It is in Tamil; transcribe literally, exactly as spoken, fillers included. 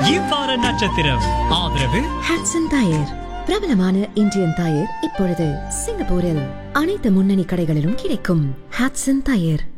இவ்வார நட்சத்திரம் ஆதரவு ஹட்சன் டயர், பிரபலமான இந்தியன் டயர் இப்பொழுது சிங்கப்பூரில் அனைத்து முன்னணி கடைகளிலும் கிடைக்கும். ஹட்சன் டயர்.